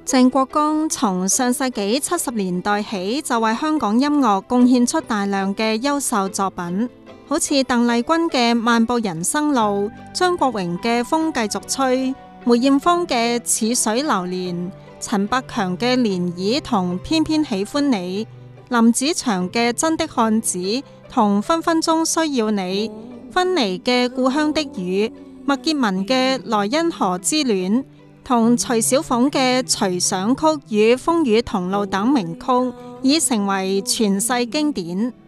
鄭國江從上世紀70年代起就為香港音樂貢獻出大量嘅優秀作品，好似鄧麗君嘅《漫步人生路》、張國榮嘅《風繼續吹》、梅艷芳嘅《似水流年》、陳百強嘅《漣漪》同《偏偏喜歡你》、林子祥嘅《真的漢子》同《分分鐘需要你》、薰妮嘅《故鄉的雨》、麥潔文嘅《萊茵河之戀》同徐小鳳嘅《隨想曲》與《風雨同路》等名曲，已成為傳世經典。